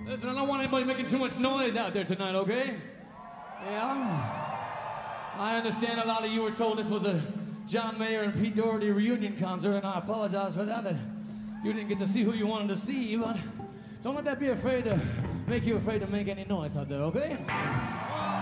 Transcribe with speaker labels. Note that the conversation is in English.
Speaker 1: Listen, I don't want anybody making too much noise out there tonight, okay? Yeah? I understand a lot of you were told this was a John Mayer and Pete Doherty reunion concert, and I apologize for that you didn't get to see who you wanted to see, but don't let that be afraid to make you afraid to make any noise out there, okay?